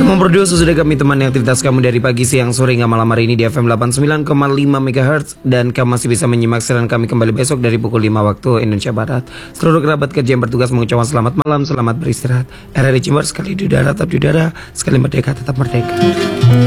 Memproduksi sudah kami temani aktivitas kamu dari pagi, siang, sore hingga malam hari ini di FM 89,5 MHz. Dan kamu masih bisa menyimak siaran kami kembali besok dari pukul 5 waktu Indonesia Barat. Seluruh kerabat kerja yang bertugas mengucapkan selamat malam, selamat beristirahat. RRI Jember sekali di udara tetap di udara, sekali merdeka tetap merdeka.